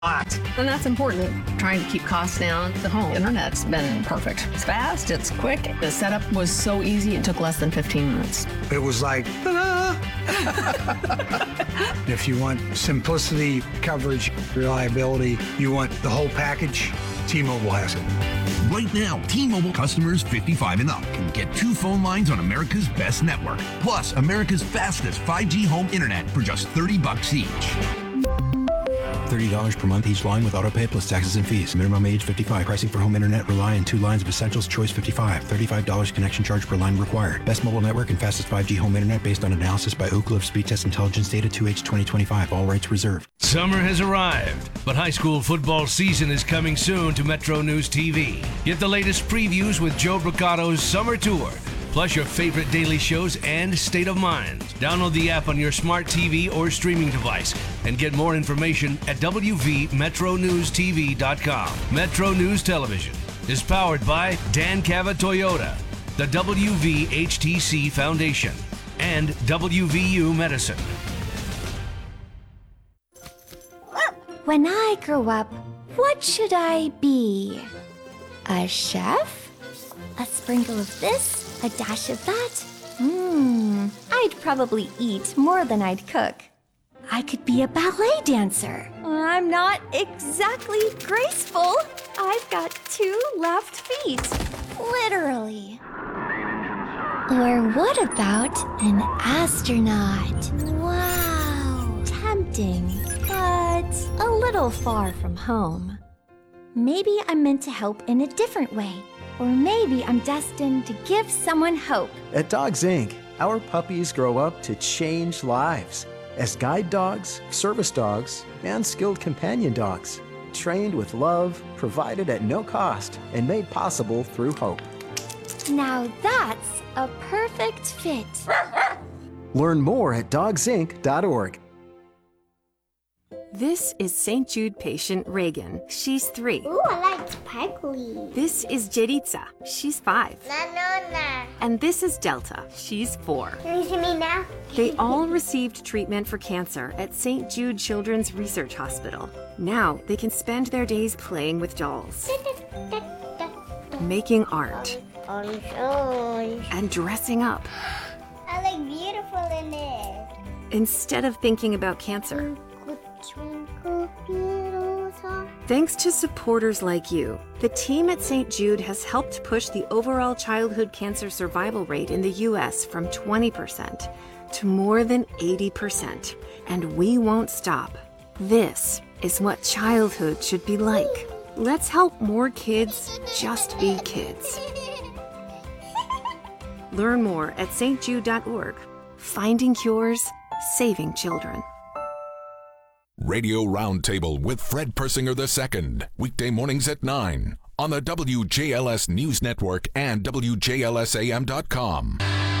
And that's important, trying to keep costs down. The home internet's been perfect. It's fast, it's quick. The setup was so easy, it took less than 15 minutes. It was like, ta-da! If you want simplicity, coverage, reliability, you want the whole package, T-Mobile has it. Right now, T-Mobile customers 55 and up can get 2 phone lines on America's best network, plus America's fastest 5G home internet for just $30 each. $30 per month each line with autopay plus taxes and fees. Minimum age 55. Pricing for home internet rely on 2 lines of Essentials Choice 55. $35 connection charge per line required. Best mobile network and fastest 5G home internet based on analysis by Oak Cliff Speed Test Intelligence Data 2H 2025. All rights reserved. Summer has arrived, but high school football season is coming soon to Metro News TV. Get the latest previews with Joe Bricato's Summer Tour, plus your favorite daily shows and State of Mind. Download the app on your smart TV or streaming device and get more information at WVMetroNewsTV.com. Metro News Television is powered by Dan Cava Toyota, the WVHTC Foundation, and WVU Medicine. When I grow up, what should I be? A chef? A sprinkle of this? A dash of that? I'd probably eat more than I'd cook. I could be a ballet dancer. I'm not exactly graceful. I've got 2 left feet. Literally. Or what about an astronaut? Wow. Tempting, but a little far from home. Maybe I'm meant to help in a different way. Or maybe I'm destined to give someone hope. At Dogs Inc., our puppies grow up to change lives as guide dogs, service dogs, and skilled companion dogs, trained with love, provided at no cost, and made possible through hope. Now that's a perfect fit. Learn more at dogsinc.org. This is St. Jude patient Reagan. She's 3. Ooh, I like sparkly. This is Jeritza. She's 5. Nanona. And this is Delta. She's 4. Can you see me now? They all received treatment for cancer at St. Jude Children's Research Hospital. Now they can spend their days playing with dolls, making art, and dressing up. I look beautiful in it. Instead of thinking about cancer. Thanks to supporters like you, the team at St. Jude has helped push the overall childhood cancer survival rate in the U.S. from 20% to more than 80%. And we won't stop. This is what childhood should be like. Let's help more kids just be kids. Learn more at stjude.org. Finding cures, saving children. Radio Roundtable with Fred Persinger II. Weekday mornings at 9 on the WJLS News Network and WJLSAM.com.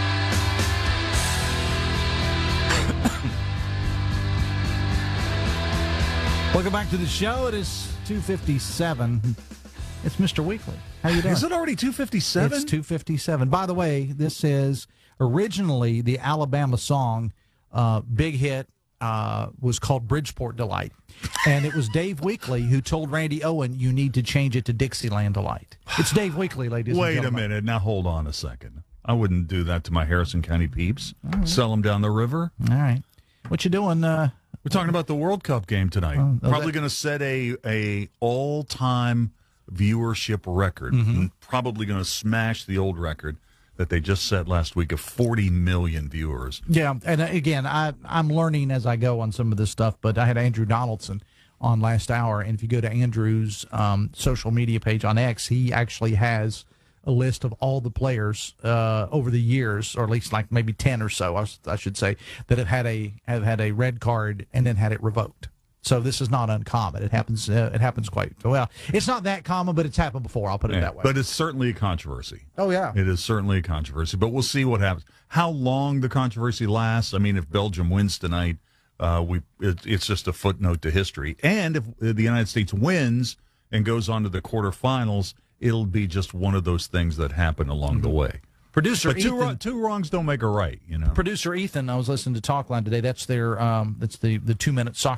Welcome back to the show. It is 2:57. It's Mr. Weekly. How you doing? Is it already 2:57? It's 2:57. By the way, this is originally the Alabama song, big hit, was called Bridgeport Delight. And it was Dave Weekly who told Randy Owen, you need to change it to Dixieland Delight. It's Dave Weekly, ladies and gentlemen. Wait a minute. Now, hold on a second. I wouldn't do that to my Harrison County peeps. Right. Sell them down the river. All right. What you doing? We're talking about the World Cup game tonight. Probably going to set a all-time viewership record. Mm-hmm. Probably going to smash the old record that they just set last week of 40 million viewers. Yeah, and again, I'm learning as I go on some of this stuff, but I had Andrew Donaldson on last hour, and if you go to Andrew's social media page on X, he actually has a list of all the players over the years, or at least like maybe 10 or so, I should say, that have had a red card and then had it revoked. So this is not uncommon. It happens quite well. It's not that common, but it's happened before. I'll put it that way. But it's certainly a controversy. Oh, yeah. It is certainly a controversy. But we'll see what happens. How long the controversy lasts, I mean, if Belgium wins tonight, it's just a footnote to history. And if the United States wins and goes on to the quarterfinals, it'll be just one of those things that happen along the way. Producer Ethan, two wrongs don't make a right, you know. Producer Ethan, I was listening to Talkline today. That's their that's the 2-minute soccer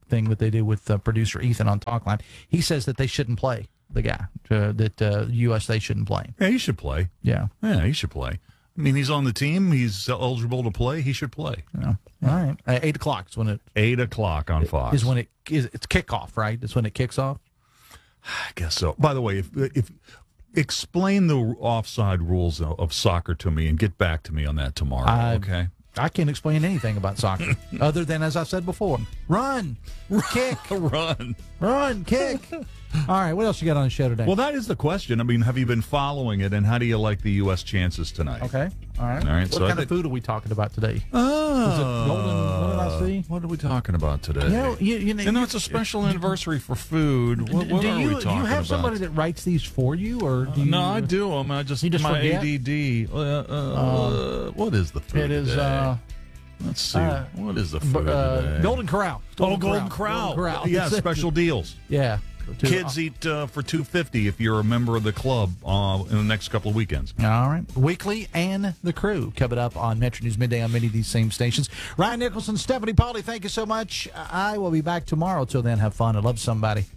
thing that they do with producer Ethan on Talkline. He says that they shouldn't play the guy, that USA shouldn't play. Yeah, he should play. Yeah, he should play. I mean, he's on the team. He's eligible to play. He should play. Yeah. All right. 8 o'clock is when it... 8 o'clock on Fox. Is when it's kickoff, right? It's when it kicks off? I guess so. By the way, if explain the offside rules of soccer to me and get back to me on that tomorrow, okay? I can't explain anything about soccer other than, as I said before, run, kick. Run, kick. All right, what else you got on the show today? Well, that is the question. I mean, have you been following it, and how do you like the U.S. chances tonight? Okay, all right. What kind of food are we talking about today? Is it golden? What did I see? What are we talking about today? You know, it's a special anniversary for food. What are we talking about? Do you have somebody that writes these for you, or do you? No, I do them. I just my forget? ADD. What is the food? It is. Today? Let's see. What is the food today? Golden Corral. Golden Corral. Yeah, special deals. Yeah. Kids eat for $2.50 if you're a member of the club in the next couple of weekends. All right. Weekly and The Crew coming up on Metro News Midday on many of these same stations. Ryan Nicholson, Stephanie Pauly, thank you so much. I will be back tomorrow. Till then, have fun. I love somebody.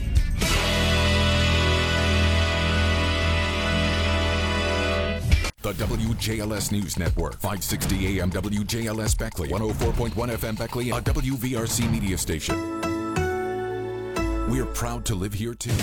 The WJLS News Network, 560 AM WJLS Beckley, 104.1 FM Beckley, a WVRC media station. We're proud to live here, too.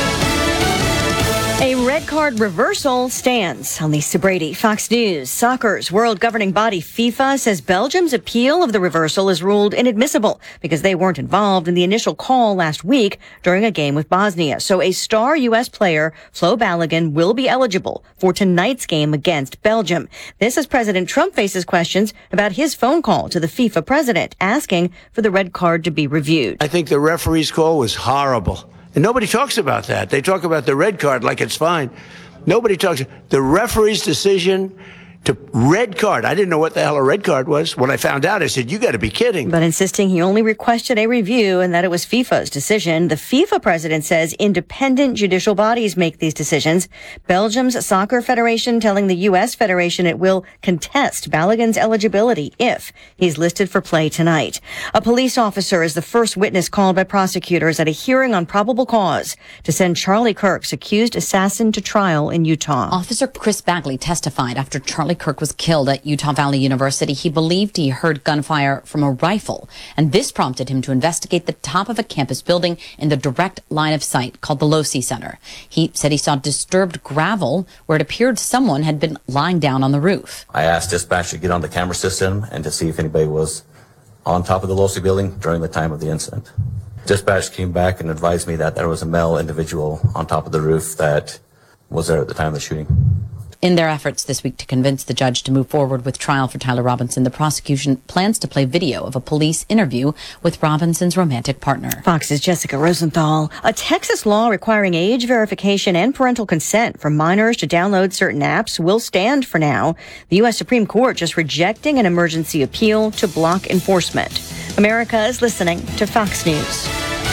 A red card reversal stands. On Lisa Brady, Fox News. Soccer's world governing body FIFA says Belgium's appeal of the reversal is ruled inadmissible because they weren't involved in the initial call last week during a game with Bosnia. So a star U.S. player, Flo Balogun, will be eligible for tonight's game against Belgium. This as President Trump faces questions about his phone call to the FIFA president asking for the red card to be reviewed. I think the referee's call was horrible. And nobody talks about that. They talk about the red card like it's fine. Nobody talks. The referee's decision to red card. I didn't know what the hell a red card was. When I found out, I said, you got to be kidding. But insisting he only requested a review and that it was FIFA's decision. The FIFA president says independent judicial bodies make these decisions. Belgium's soccer federation telling the U.S. Federation it will contest Balogun's eligibility if he's listed for play tonight. A police officer is the first witness called by prosecutors at a hearing on probable cause to send Charlie Kirk's accused assassin to trial in Utah. Officer Chris Bagley testified after Charlie Kirk was killed at Utah Valley University. He believed he heard gunfire from a rifle, and this prompted him to investigate the top of a campus building in the direct line of sight called the Losi Center. He said he saw disturbed gravel where it appeared someone had been lying down on the roof. I asked dispatch to get on the camera system and to see if anybody was on top of the Losi building during the time of the incident. Dispatch came back and advised me that there was a male individual on top of the roof that was there at the time of the shooting. In their efforts this week to convince the judge to move forward with trial for Tyler Robinson, the prosecution plans to play video of a police interview with Robinson's romantic partner. Fox's Jessica Rosenthal. A Texas law requiring age verification and parental consent for minors to download certain apps will stand for now. The U.S. Supreme Court just rejecting an emergency appeal to block enforcement. America is listening to Fox News.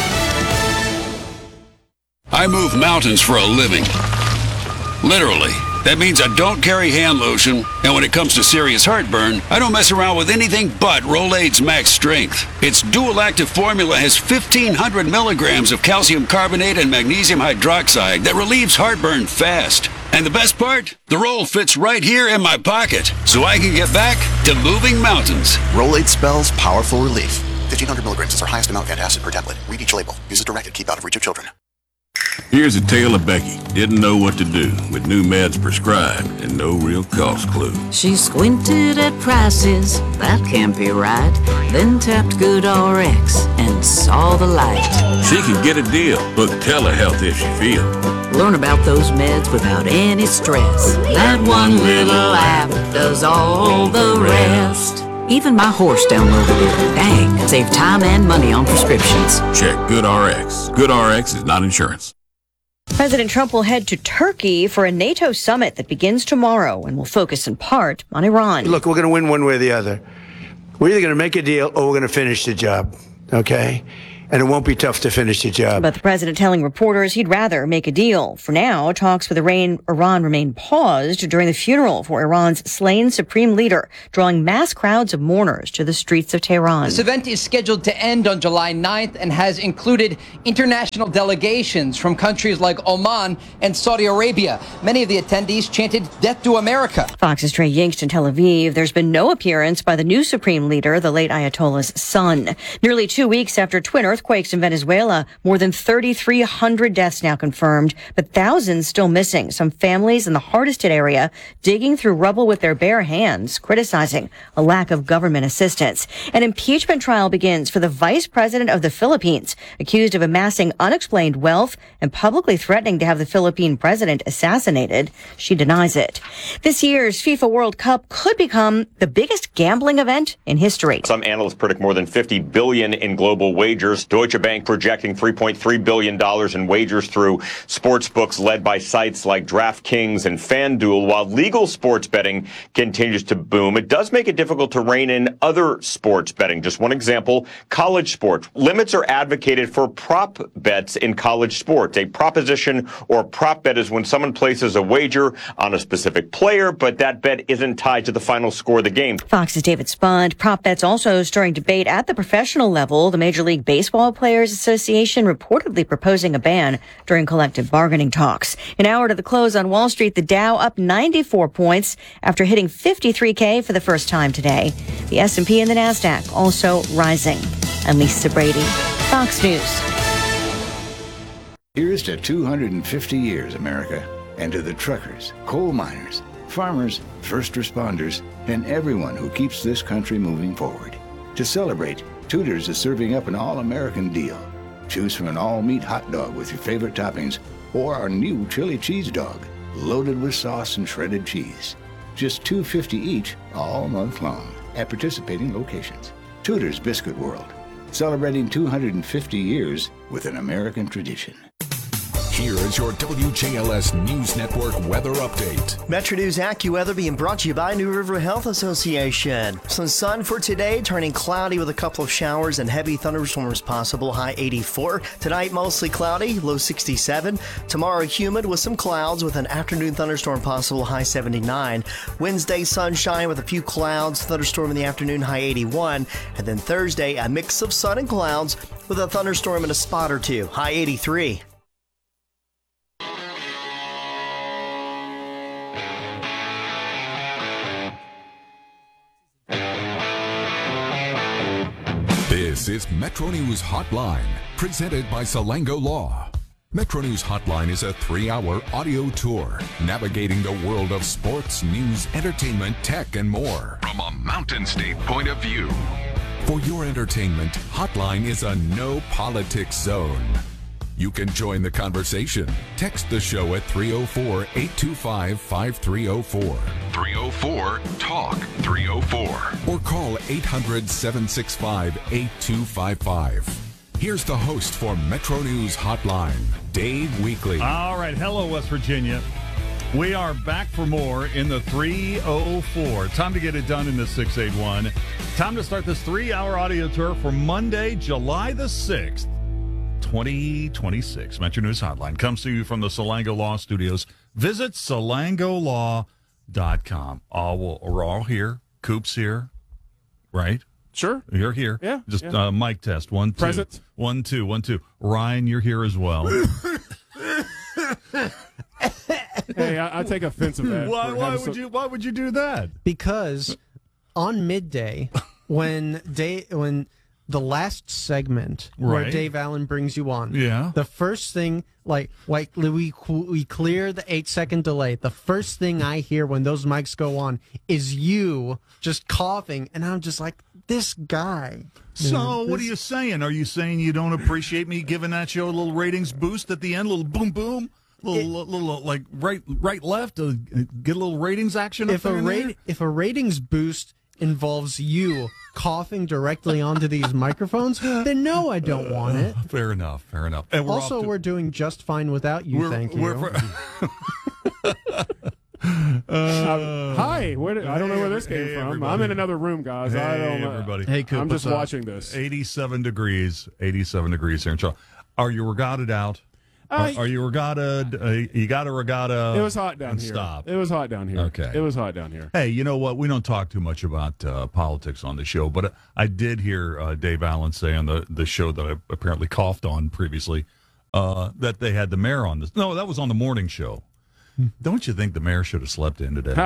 I move mountains for a living. Literally. That means I don't carry hand lotion, and when it comes to serious heartburn, I don't mess around with anything but Rolaids Max Strength. Its dual-active formula has 1,500 milligrams of calcium carbonate and magnesium hydroxide that relieves heartburn fast. And the best part? The roll fits right here in my pocket, so I can get back to moving mountains. Rolaids spells powerful relief. 1,500 milligrams is our highest amount of antacid per tablet. Read each label. Use as directed. Keep out of reach of children. Here's a tale of Becky. Didn't know what to do with new meds prescribed and no real cost clue. She squinted at prices, that can't be right. Then tapped GoodRx and saw the light. She can get a deal. Book telehealth if she feels. Learn about those meds without any stress. That one little app does all the rest. Even my horse downloaded it. Dang, save time and money on prescriptions. Check GoodRx. GoodRx is not insurance. President Trump will head to Turkey for a NATO summit that begins tomorrow and will focus in part on Iran. Look, we're going to win one way or the other. We're either going to make a deal or we're going to finish the job, okay? and it won't be tough to finish the job. But the president telling reporters he'd rather make a deal. For now, talks with Iran remain paused during the funeral for Iran's slain supreme leader, drawing mass crowds of mourners to the streets of Tehran. This event is scheduled to end on July 9th and has included international delegations from countries like Oman and Saudi Arabia. Many of the attendees chanted "Death to America." Fox's Trey Yingst in Tel Aviv. There's been no appearance by the new supreme leader, the late Ayatollah's son. Nearly 2 weeks after twin earthquakes in Venezuela, more than 3,300 deaths now confirmed, but thousands still missing. Some families in the hardest hit area digging through rubble with their bare hands, criticizing a lack of government assistance. An impeachment trial begins for the vice president of the Philippines, accused of amassing unexplained wealth and publicly threatening to have the Philippine president assassinated. She denies it. This year's FIFA World Cup could become the biggest gambling event in history. Some analysts predict more than $50 billion in global wagers. Deutsche Bank projecting $3.3 billion in wagers through sports books led by sites like DraftKings and FanDuel. While legal sports betting continues to boom, it does make it difficult to rein in other sports betting. Just one example, college sports. Limits are advocated for prop bets in college sports. A proposition or prop bet is when someone places a wager on a specific player, but that bet isn't tied to the final score of the game. Fox's David Spund. Prop bets also stirring debate at the professional level. The Major League Baseball Players Association reportedly proposing a ban during collective bargaining talks. An hour to the close on Wall Street, the Dow up 94 points after hitting 53K for the first time today. The S&P and the NASDAQ also rising. I'm Lisa Brady, Fox News. Here's to 250 years, America, and to the truckers, coal miners, farmers, first responders, and everyone who keeps this country moving forward. To celebrate, Tudor's is serving up an all-American deal. Choose from an all-meat hot dog with your favorite toppings or our new chili cheese dog, loaded with sauce and shredded cheese. Just $2.50 each all month long at participating locations. Tudor's Biscuit World, celebrating 250 years with an American tradition. Here is your WJLS News Network weather update. Metro News AccuWeather being brought to you by New River Health Association. Some sun for today, turning cloudy with a couple of showers and heavy thunderstorms possible, high 84. Tonight, mostly cloudy, low 67. Tomorrow, humid with some clouds with an afternoon thunderstorm possible, high 79. Wednesday, sunshine with a few clouds, thunderstorm in the afternoon, high 81. And then Thursday, a mix of sun and clouds with a thunderstorm and a spot or two, high 83. This is Metro News Hotline, presented by Salango Law. Metro News Hotline is a 3-hour audio tour navigating the world of sports, news, entertainment, tech, and more from a Mountain State point of view. For your entertainment, Hotline is a no politics zone. You can join the conversation. Text the show at 304-825-5304. 304-TALK-304. Or call 800-765-8255. Here's the host for Metro News Hotline, Dave Weekley. All right. Hello, West Virginia. We are back for more in the 304. Time to get it done in the 681. Time to start this 3-hour audio tour for Monday, July the 6th. 2026. Metro News Hotline comes to you from the Salango Law Studios. Visit salangolaw.com. We're all here. Coop's here, right? Sure. You're here. Yeah. Just yeah. Mic test. 1 2. Present. 1 2 1 2. Ryan, you're here as well. Hey, I take offense of that. Why would you do that? Because on midday, when the last segment where Right. Dave Allen brings you on. Yeah. The first thing, like we clear the 8-second delay. The first thing I hear when those mics go on is you just coughing, and I'm just like, this guy. So, what are you saying? Are you saying you don't appreciate me giving that show a little ratings boost at the end? A little boom, boom? Little like right, left to get a little ratings action? If a ratings boost involves you coughing directly onto these microphones, then no, I don't want it. Fair enough. And we're doing just fine without you, thank you. Hi. I don't know where this came from. Everybody. I'm in another room, guys. I don't know. Everybody. Hey, Coop, I'm just what's up? watching this. 87 degrees here in Charlotte. Are you regatted out? Are you regatted? You got a regatta? It was hot down here. Stop. It was hot down here. Okay. It was hot down here. Hey, you know what? We don't talk too much about politics on the show, but I did hear Dave Allen say on the show that I apparently coughed on previously that they had the mayor on this. No, that was on the morning show. Don't you think the mayor should have slept in today?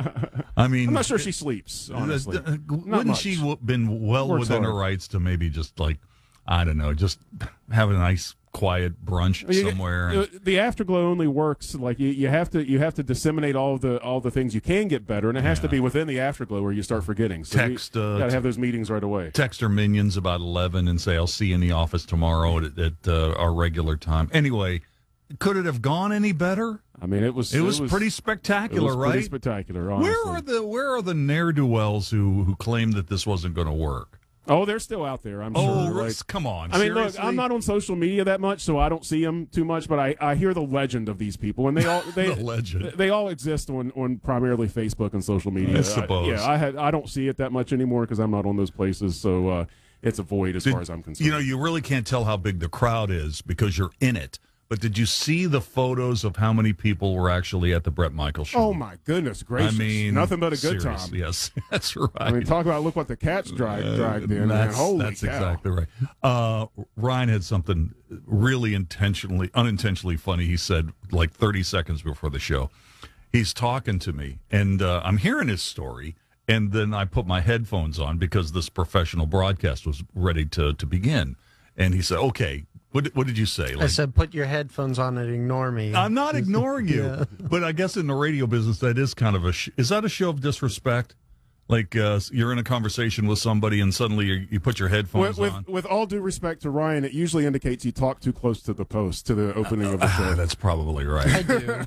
I mean, I'm not sure she sleeps, honestly. Wouldn't she been well within her rights to maybe just like, I don't know, just have a nice quiet brunch somewhere? The afterglow only works like you have to disseminate all the things you can get better, and it has to be within the afterglow where you start forgetting. So Text. you gotta have those meetings right away. Text her minions about 11 and say, I'll see you in the office tomorrow at our regular time. Anyway, could it have gone any better? I mean, it was pretty spectacular, right? Pretty spectacular, honestly. Where are the ne'er-do-wells who claim that this wasn't going to work? Oh, they're still out there, I'm sure. Like, come on. I mean, seriously? look, I'm not on social media that much, so I don't see them too much, but I hear the legend of these people, and they all the legend. They all exist on primarily Facebook and social media. I suppose. I don't see it that much anymore because I'm not on those places, so it's a void as far as I'm concerned. You know, you really can't tell how big the crowd is because you're in it. But did you see the photos of how many people were actually at the Bret Michaels show? Oh, my goodness gracious. I mean, nothing but a good seriously, time. Yes, that's right. I mean, talk about look what the cats dragged in. That's Holy cow. exactly right. Ryan had something really unintentionally funny. He said like 30 seconds before the show. He's talking to me, and I'm hearing his story, and then I put my headphones on because this professional broadcast was ready to begin. And he said, okay, what did you say? I said, put your headphones on and ignore me. I'm not ignoring you. Yeah. But I guess in the radio business, that is kind of is that a show of disrespect? Like you're in a conversation with somebody and suddenly you put your headphones on. With all due respect to Ryan, it usually indicates you talk too close to the opening of the show. That's probably right. I do.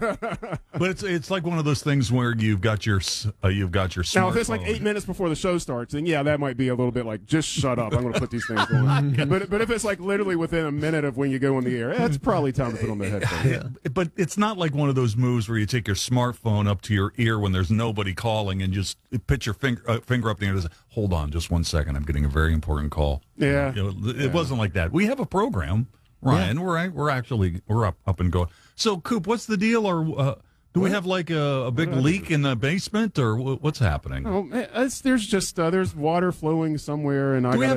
But it's like one of those things where you've got your smartphone. Now, if it's like 8 minutes before the show starts, then yeah, that might be a little bit like, just shut up. I'm going to put these things on. But if it's like literally within a minute of when you go on the air, it's probably time to put on the headphones. Yeah. But it's not like one of those moves where you take your smartphone up to your ear when there's nobody calling and just put your finger up the air and say, hold on just 1 second, I'm getting a very important call. Yeah. It wasn't like that. We have a program, Ryan. Yeah. We're up and going. So, Coop, what's the deal? Or do we have like a big leak in the basement, or what's happening? Oh, there's water flowing somewhere, and do we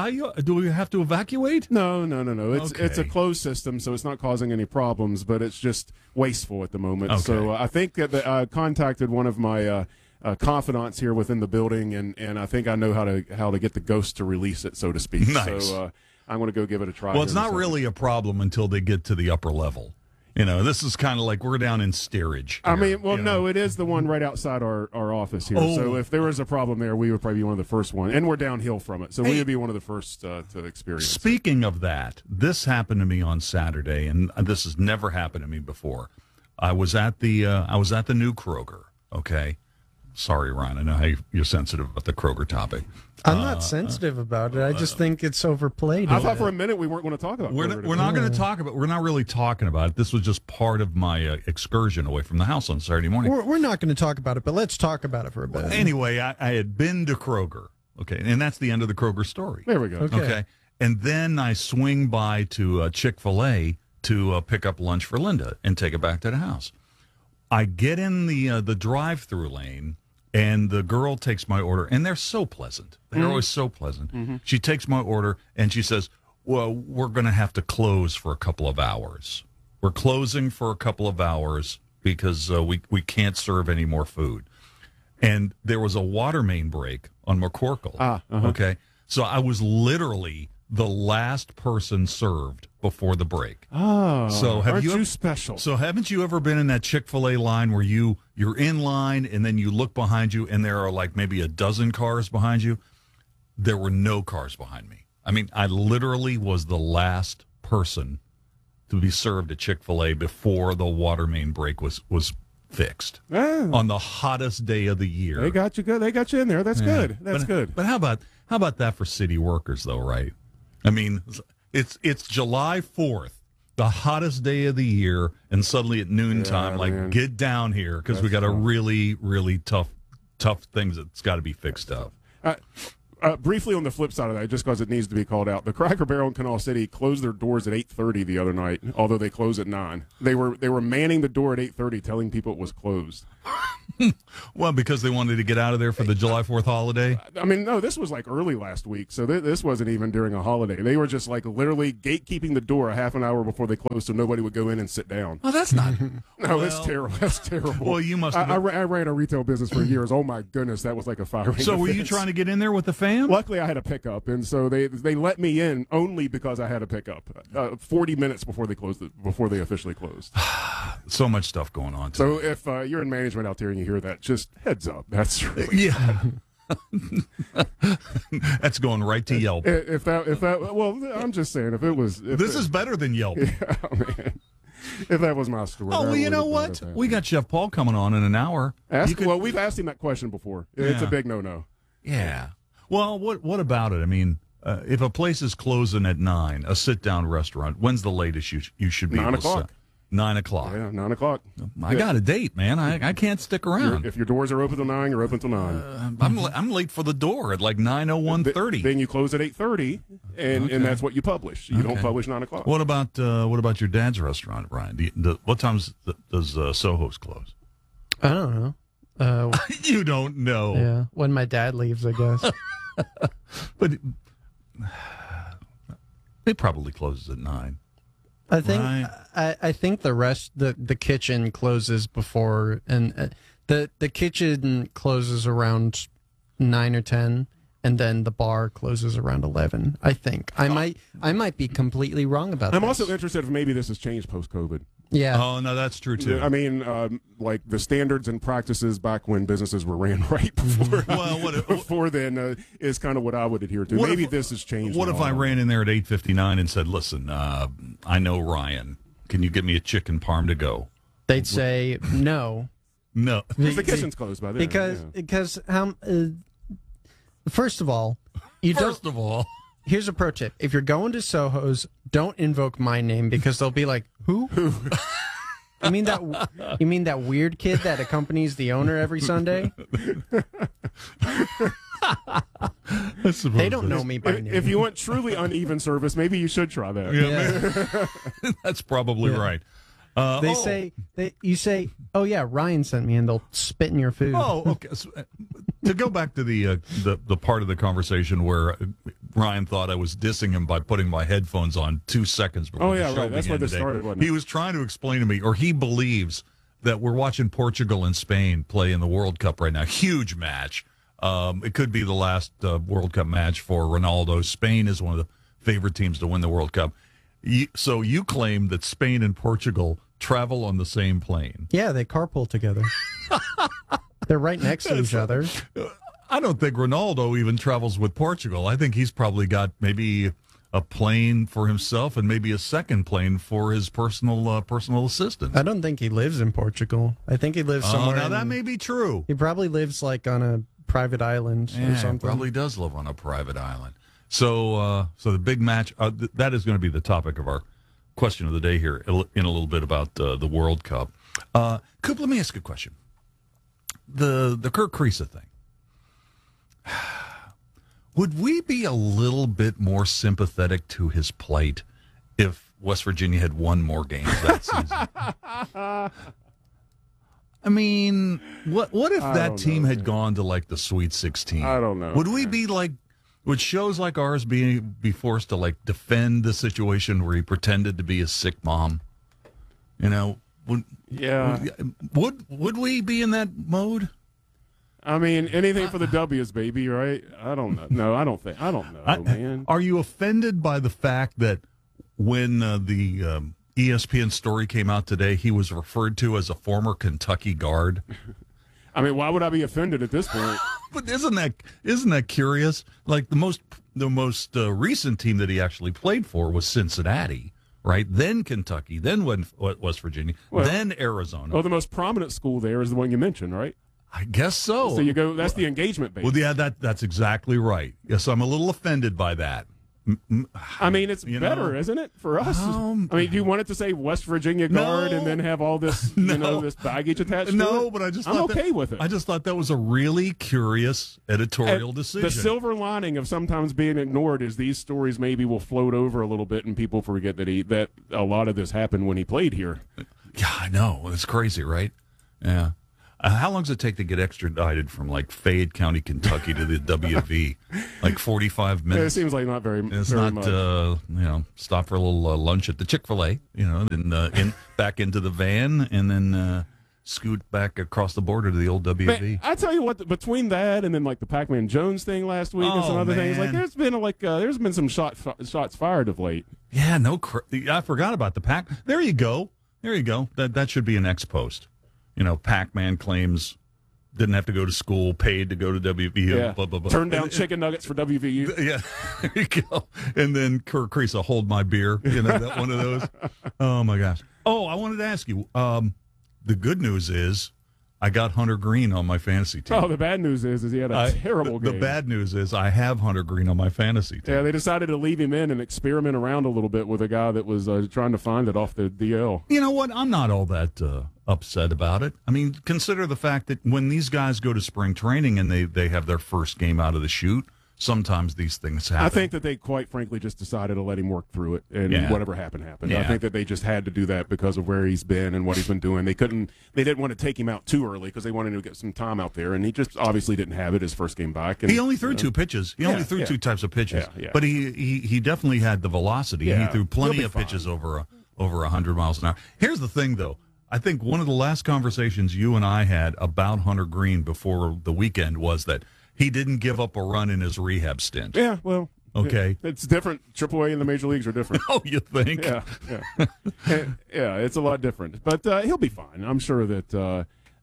have to evacuate? No. It's a closed system, so it's not causing any problems, but it's just wasteful at the moment. Okay. So I think that I contacted one of my confidants here within the building, and I think I know how to get the ghost to release it, so to speak. Nice. So I'm going to go give it a try. Well, it's not really a problem until they get to the upper level. You know, this is kind of like we're down in steerage. I mean, no, it is the one right outside our office here. Oh. So if there was a problem there, we would probably be one of the first ones. And we're downhill from it. So we would be one of the first to experience it. Speaking of that, this happened to me on Saturday, and this has never happened to me before. I was at the new Kroger, okay? Sorry, Ryan. I know how you're sensitive about the Kroger topic. I'm not sensitive about it. I just think it's overplayed. I thought for a minute we weren't going to talk about it. We're not going to talk about. We're not really talking about it. This was just part of my excursion away from the house on Saturday morning. We're not going to talk about it, but let's talk about it for a bit. Well, anyway, I had been to Kroger. Okay, and that's the end of the Kroger story. There we go. Okay. And then I swing by to Chick-fil-A to pick up lunch for Linda and take it back to the house. I get in the drive-through lane. And the girl takes my order, and they're so pleasant. They're always so pleasant. Mm-hmm. She takes my order, and she says, well, we're going to have to close for a couple of hours. We're closing for a couple of hours because we can't serve any more food. And there was a water main break on McCorkle. Okay? So I was literally the last person served before the break. Oh, so aren't you special? So haven't you ever been in that Chick-fil-A line where you're in line and then you look behind you and there are like maybe a dozen cars behind you? There were no cars behind me. I mean, I literally was the last person to be served at Chick-fil-A before the water main break was fixed on the hottest day of the year. They got you good. They got you in there. That's good. That's good. But how about that for city workers though, right? I mean, it's July 4th. the hottest day of the year, and suddenly at noontime, get down here because we got a really, really tough things that's got to be fixed up. Briefly on the flip side of that, just because it needs to be called out, the Cracker Barrel in Canal City closed their doors at 8:30 the other night, although they close at 9. They were manning the door at 8:30, telling people it was closed. Well, because they wanted to get out of there for the July 4th holiday? I mean, no, this was like early last week, so this wasn't even during a holiday. They were just like literally gatekeeping the door a half an hour before they closed so nobody would go in and sit down. Well, that's not... No, that's terrible. That's terrible. Well, you must... I ran a retail business for years. Oh, my goodness, that was like a firing So were you offense. trying to get in there with the fam? Luckily, I had a pickup, and so they let me in only because I had a pickup. 40 minutes before they officially closed. So much stuff going on. So if you're in management out there and you hear that, just heads up. That's really That's going right to Yelp. If that, well, I'm just saying, if it was, This is better than Yelp. Yeah, man. If that was my story. Oh, well, you know what? We got Chef Paul coming on in an hour. Well, we've asked him that question before. It's a big no-no. Yeah. Well, what about it? I mean, if a place is closing at 9, a sit-down restaurant, when's the latest you should be 9 able to o'clock. sit? 9 o'clock. Yeah, 9 o'clock. I got a date, man. I can't stick around. If your doors are open till 9, you're open till 9. I'm late for the door at like 9:01:30. Then you close at 8:30, and that's what you publish. You don't publish 9 o'clock. What about your dad's restaurant, Brian? What times does Soho's close? I don't know. You don't know. Yeah, when my dad leaves, I guess. But it probably closes at 9. I think Right. I think the kitchen closes before, and the kitchen closes around 9 or 10, and then the bar closes around 11. I think I might be completely wrong about that. I'm also interested if maybe this has changed post-COVID. Yeah. Oh, no, that's true, too. I mean, like the standards and practices back when businesses were ran right before, before then is kind of what I would adhere to. Maybe this has changed. What if I ran in there at 8:59 and said, listen, I know Ryan. Can you get me a chicken parm to go? They'd say no. No. Because the kitchen's closed by then. Because first of all, here's a pro tip. If you're going to Soho's, don't invoke my name because they'll be like, who? You mean that weird kid that accompanies the owner every Sunday? They don't know me by name. If you want truly uneven service, maybe you should try that. Yeah. That's probably right. You say, oh yeah, Ryan sent me, and they'll spit in your food. Oh, okay. So, to go back to the part of the conversation where Ryan thought I was dissing him by putting my headphones on 2 seconds before the show That's began where this today. started, wasn't it? He was trying to explain to me, or he believes that we're watching Portugal and Spain play in the World Cup right now. Huge match. It could be the last World Cup match for Ronaldo. Spain is one of the favorite teams to win the World Cup. So you claim that Spain and Portugal travel on the same plane. Yeah, they carpool together. They're right next to each other. I don't think Ronaldo even travels with Portugal. I think he's probably got maybe a plane for himself and maybe a second plane for his personal assistant. I don't think he lives in Portugal. I think he lives somewhere. Now that may be true. He probably lives like on a private island or something. He probably does live on a private island. So the big match, that is going to be the topic of our question of the day here in a little bit about the World Cup. Coop, let me ask you a question. The Kirk Kriisa thing. Would we be a little bit more sympathetic to his plight if West Virginia had won more games that season? I mean, what if that team had gone to like the Sweet 16? I don't know. Would we be like, would shows like ours be forced to like defend the situation where he pretended to be a sick mom? You know, would we be in that mode? I mean, anything for the W's, baby, right? I don't know. No, I don't know, man. Are you offended by the fact that when the ESPN story came out today, he was referred to as a former Kentucky guard? I mean, why would I be offended at this point? But isn't that curious? Like the most recent team that he actually played for was Cincinnati, right? Then Kentucky, then West Virginia, then Arizona. Well, the most prominent school there is the one you mentioned, right? I guess so. So you go. That's the engagement base. Well, yeah, that's exactly right. Yes, I'm a little offended by that. I mean, it's better, isn't it, for us? I mean, do you want it to say West Virginia Guard and then have all this, this baggage attached to it? No, but I'm okay with it. I just thought that was a really curious editorial decision. The silver lining of sometimes being ignored is these stories maybe will float over a little bit and people forget that a lot of this happened when he played here. Yeah, I know. It's crazy, right? Yeah. How long does it take to get extradited from like Fayette County, Kentucky to the WV? Like 45 minutes. Yeah, it seems like not very. It's very not. much. Stop for a little lunch at the Chick-fil-A. Then back into the van, and then scoot back across the border to the old WV. Man, I tell you what, between that and then like the Pac-Man Jones thing last week and some other things, like there's been some shots fired of late. Yeah, I forgot about the Pac. There you go. That should be an ex post. Pac-Man claims didn't have to go to school, paid to go to WVU. Yeah. Blah, blah, blah. Turned down chicken nuggets for WVU. Yeah, there you go. And then Kurt Creasa, hold my beer. That one of those. Oh, my gosh. Oh, I wanted to ask you, the good news is I got Hunter Green on my fantasy team. Oh, the bad news is he had a terrible game. The bad news is I have Hunter Green on my fantasy team. Yeah, they decided to leave him in and experiment around a little bit with a guy that was trying to find it off the DL. You know what? I'm not all that upset about it. I mean, consider the fact that when these guys go to spring training and they have their first game out of the chute, sometimes these things happen. I think that they quite frankly just decided to let him work through it, and whatever happened. Yeah. I think that they just had to do that because of where he's been and what he's been doing. They didn't want to take him out too early because they wanted to get some time out there, and he just obviously didn't have it his first game back. And, he only threw two pitches. He only threw two types of pitches. Yeah. But he definitely had the velocity. Yeah. He threw plenty of pitches over 100 miles an hour. Here's the thing, though. I think one of the last conversations you and I had about Hunter Green before the weekend was that he didn't give up a run in his rehab stint. Yeah, well, okay, it's different. AAA and the major leagues are different. Oh, you think? Yeah. Yeah, it's a lot different. But he'll be fine. I'm sure that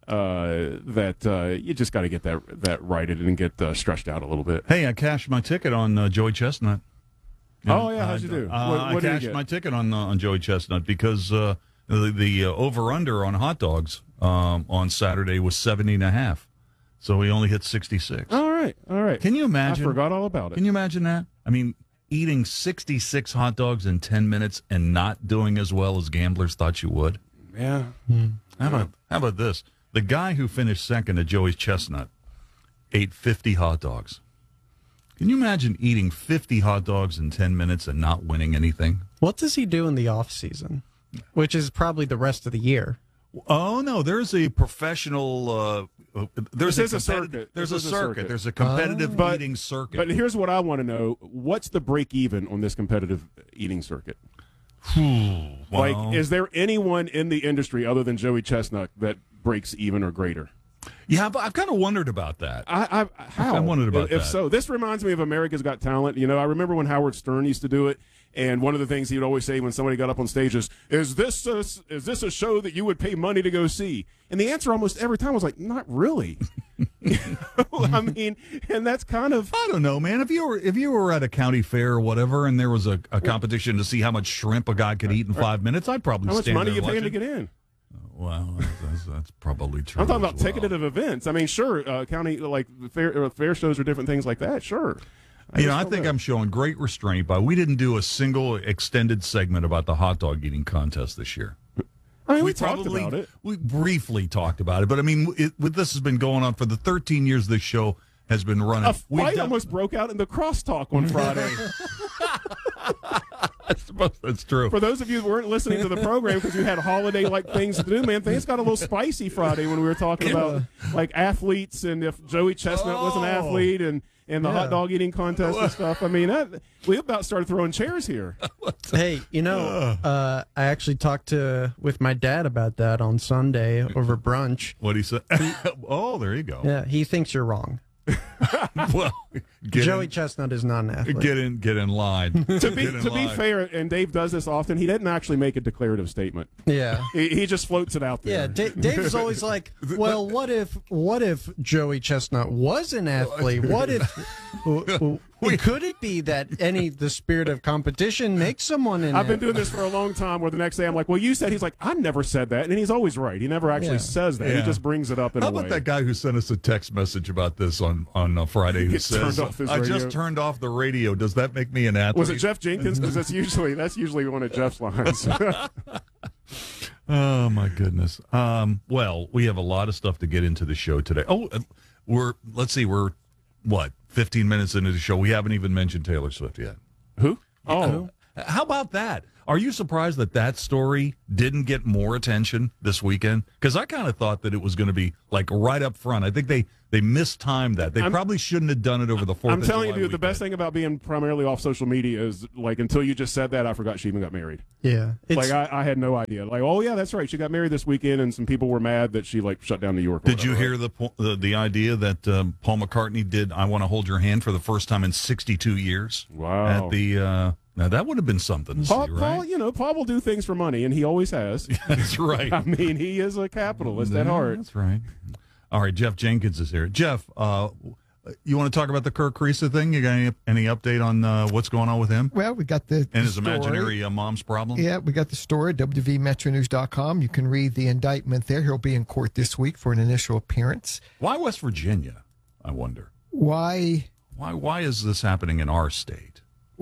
you just got to get that righted and get stretched out a little bit. Hey, I cashed my ticket on Joey Chestnut. Oh yeah, how'd you do? I cashed my ticket on Joey Chestnut because the over-under on hot dogs on Saturday was 70.5. So he only hit 66. All right. Can you imagine? I forgot all about it. Can you imagine that? I mean, eating 66 hot dogs in 10 minutes and not doing as well as gamblers thought you would? Yeah. How about this? The guy who finished second at Joey's Chestnut ate 50 hot dogs. Can you imagine eating 50 hot dogs in 10 minutes and not winning anything? What does he do in the off season, which is probably the rest of the year? Oh no, there's a professional. There's a circuit. There's a circuit. There's a competitive eating circuit. But here's what I want to know: what's the break even on this competitive eating circuit? Well, is there anyone in the industry other than Joey Chestnut that breaks even or greater? Yeah, but I've kind of wondered about that. How? I wondered about that. If so, this reminds me of America's Got Talent. I remember when Howard Stern used to do it, and one of the things he would always say when somebody got up on stage is this a show that you would pay money to go see? And the answer almost every time was like, not really. I mean, and that's kind of, I don't know, man. If you were at a county fair or whatever, and there was a competition to see how much shrimp a guy could eat in 5 minutes, I'd probably how much stand money there you paying to watching. get in? Well, that's probably true. I'm talking about ticketed events. I mean, sure, county like fair shows or different things like that. Sure. I think I'm showing great restraint by we didn't do a single extended segment about the hot dog eating contest this year. I mean, we talked about it. We briefly talked about it, but I mean, this has been going on for the 13 years this show has been running. A fight almost broke out in the crosstalk on Friday. I suppose that's true. For those of you who weren't listening to the program because you had holiday-like things to do, man, things got a little spicy Friday when we were talking about like athletes and if Joey Chestnut was an athlete and the hot dog eating contest and stuff. I mean, we about started throwing chairs here. Hey, I actually talked with my dad about that on Sunday over brunch. What he said? Oh, there you go. Yeah, he thinks you're wrong. Well, Joey Chestnut is not an athlete. Get in line. To be fair, and Dave does this often, he didn't actually make a declarative statement. Yeah, he just floats it out there. Yeah, Dave's always like, well, what if Joey Chestnut was an athlete? What if could it be that the spirit of competition makes someone an I've been doing this for a long time where the next day I'm like, well, you said, he's like, I never said that. And he's always right. He never actually says that. Yeah. He just brings it up in How a way. about that guy who sent us a text message about this on Friday who says, off his I radio. just turned off the radio. Does that make me an athlete? Was it Jeff Jenkins? Because that's usually one of Jeff's lines. Oh my goodness. Well, we have a lot of stuff to get into the show today. Oh, we're 15 minutes into the show. We haven't even mentioned Taylor Swift yet. Who? Oh, how about that? Are you surprised that story didn't get more attention this weekend? Because I kind of thought that it was going to be like right up front. I think they mistimed that. They probably shouldn't have done it over the 4th of July. I'm telling you, dude, weekend. the best thing about being primarily off social media is, like, until you just said that, I forgot she even got married. Yeah. Like, I had no idea. Like, oh, yeah, that's right. She got married this weekend, and some people were mad that she, like, shut down New York. Did you hear the idea that Paul McCartney did I Want to Hold Your Hand for the first time in 62 years? Wow. At the now, that would have been something to see, right? Paul will do things for money, and he always has. That's right. I mean, he is a capitalist at heart. That's right. All right, Jeff Jenkins is here. Jeff, you want to talk about the Kirk Kriisa thing? You got any update on what's going on with him? Well, we got the his story. Imaginary mom's problem? Yeah, we got the story at WVMetroNews.com. You can read the indictment there. He'll be in court this week for an initial appearance. Why West Virginia, I wonder? Why is this happening in our state?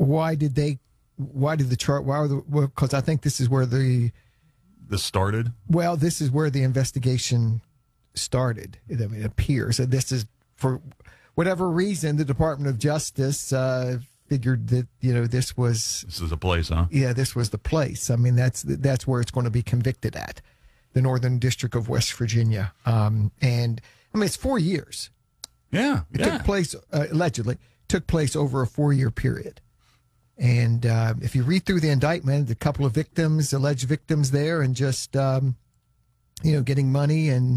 Because I think this is where this started? Well, this is where the investigation started. I mean, it appears that this is, for whatever reason, the Department of Justice figured that, this is a place, huh? Yeah, this was the place. I mean, that's where it's going to be convicted at, the Northern District of West Virginia. And I mean, it's 4 years. Yeah. It took place, allegedly, over a 4-year period. And if you read through the indictment, a couple of alleged victims there, and just, getting money and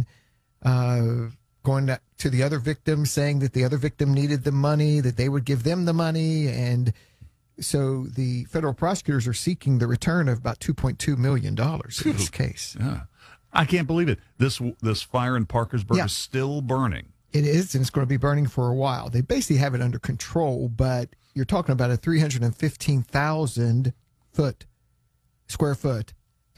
going to the other victim, saying that the other victim needed the money, that they would give them the money. And so the federal prosecutors are seeking the return of about $2.2 million in this case. Yeah. I can't believe it. This fire in Parkersburg is still burning. It is, and it's going to be burning for a while. They basically have it under control, but you're talking about a 315,000 square foot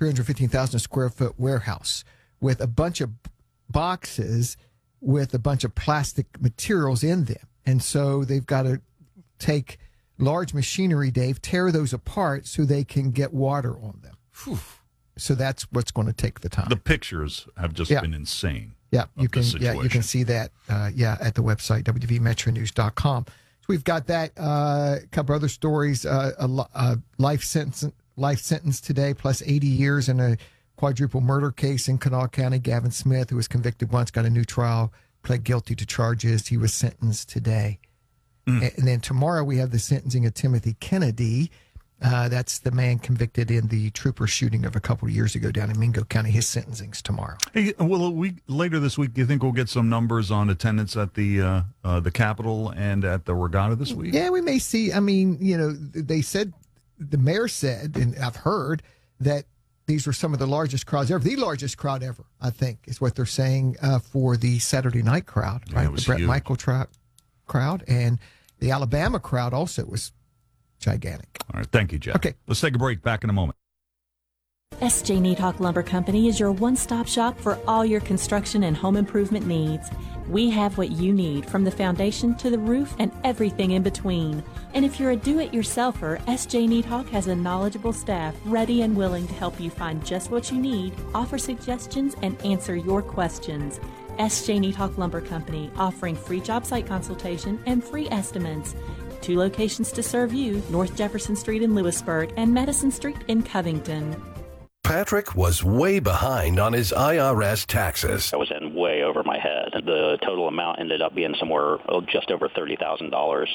warehouse with a bunch of boxes with a bunch of plastic materials in them. And so they've got to take large machinery, Dave, tear those apart so they can get water on them. Whew. So that's what's going to take the time. The pictures have just been insane. Yeah, you can see that at the website WVMetroNews.com. So we've got that, a couple other stories, a life sentence today plus 80 years in a quadruple murder case in Kanawha County. Gavin Smith, who was convicted once, got a new trial, pled guilty to charges. He was sentenced today. And then tomorrow we have the sentencing of Timothy Kennedy. That's the man convicted in the trooper shooting of a couple of years ago down in Mingo County. His sentencing's tomorrow. Hey, later this week, do you think we'll get some numbers on attendance at the Capitol and at the regatta this week? Yeah, we may see. I mean, they said, the mayor said, and I've heard, that these were some of the largest crowds ever. The largest crowd ever, I think, is what they're saying for the Saturday night crowd, right? The Bret Michael crowd. And the Alabama crowd also was gigantic. All right. Thank you, Jeff. Okay. Let's take a break. Back in a moment. S.J. Needhawk Lumber Company is your one-stop shop for all your construction and home improvement needs. We have what you need, from the foundation to the roof and everything in between. And if you're a do-it-yourselfer, S.J. Needhawk has a knowledgeable staff ready and willing to help you find just what you need, offer suggestions, and answer your questions. S.J. Needhawk Lumber Company, offering free job site consultation and free estimates. 2 locations to serve you: North Jefferson Street in Lewisburg and Madison Street in Covington. Patrick was way behind on his IRS taxes. I was in way over my head. The total amount ended up being somewhere just over $30,000.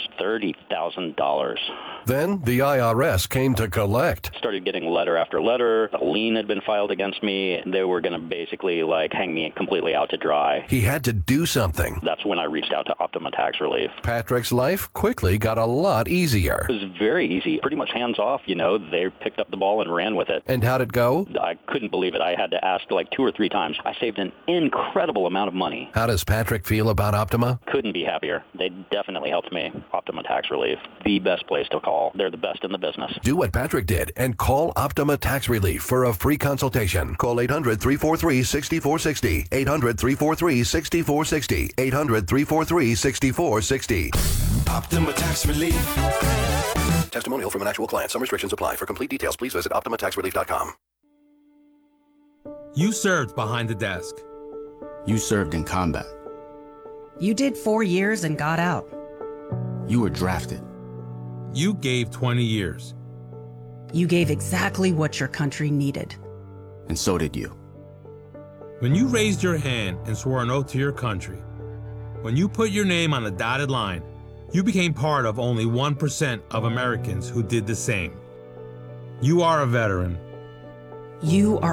$30,000. Then the IRS came to collect. Started getting letter after letter. A lien had been filed against me. They were going to basically hang me completely out to dry. He had to do something. That's when I reached out to Optima Tax Relief. Patrick's life quickly got a lot easier. It was very easy, pretty much hands off. They picked up the ball and ran with it. And how'd it go? I couldn't believe it. I had to ask 2 or 3 times. I saved an incredible amount of money. How does Patrick feel about Optima? Couldn't be happier. They definitely helped me. Optima Tax Relief, the best place to call. They're the best in the business. Do what Patrick did and call Optima Tax Relief for a free consultation. Call 800-343-6460. 800-343-6460. 800-343-6460. Optima Tax Relief. Testimonial from an actual client. Some restrictions apply. For complete details, please visit OptimaTaxRelief.com. You served behind the desk. You served in combat. You did 4 years and got out. You were drafted. You gave 20 years. You gave exactly what your country needed. And so did you. When you raised your hand and swore an oath to your country, when you put your name on a dotted line, you became part of only 1% of Americans who did the same. You are a veteran. You are